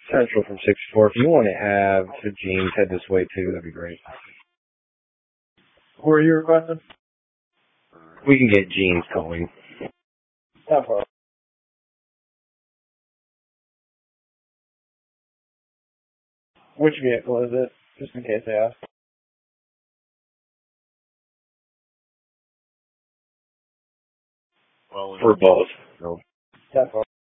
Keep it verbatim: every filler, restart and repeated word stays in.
Central from sixty-four. If you want to have James head this way too, that'd be great. Who are you requesting? We can get James going. Not far. Which vehicle is it? Just in case they ask. Well, for both. No. That far.